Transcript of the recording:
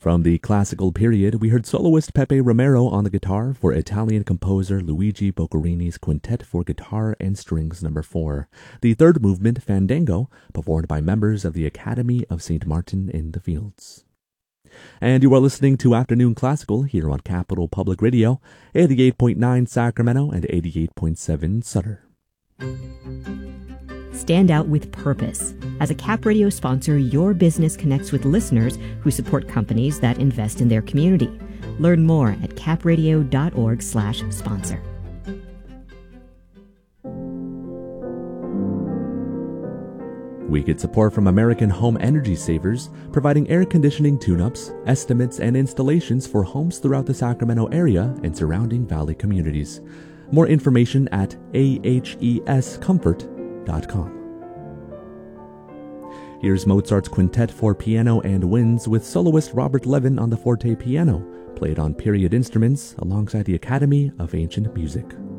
From the classical period, we heard soloist Pepe Romero on the guitar for Italian composer Luigi Boccherini's Quintet for Guitar and Strings No. 4, the third movement, Fandango, performed by members of the Academy of St. Martin in the Fields. And you are listening to Afternoon Classical here on Capital Public Radio, 88.9 Sacramento and 88.7 Sutter. Stand out with purpose. As a Cap Radio sponsor, your business connects with listeners who support companies that invest in their community. Learn more at capradio.org/sponsor. We get support from American Home Energy Savers, providing air conditioning tune-ups, estimates, and installations for homes throughout the Sacramento area and surrounding valley communities. More information at ahescomfort.com. Here's Mozart's Quintet for Piano and Winds with soloist Robert Levin on the forte piano, played on period instruments alongside the Academy of Ancient Music.